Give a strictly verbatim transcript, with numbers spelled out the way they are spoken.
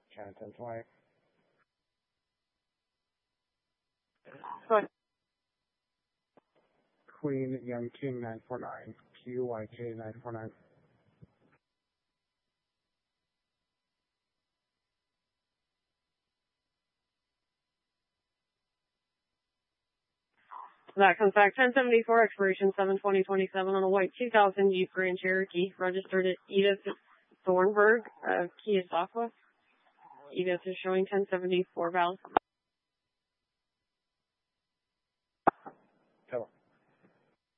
Canton twenty. But Queen Young King nine four nine. Q Y K nine four nine. that comes back ten seventy-four, expiration seven twenty twenty-seven on a white two thousand Jeep Grand Cherokee, registered at Edith Thornburg of Keosauqua. Edith is showing ten seventy-four valid.